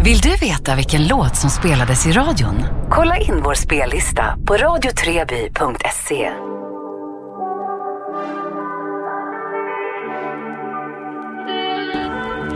Vill du veta vilken låt som spelades i radion? Kolla in vår spellista på radiotreby.se.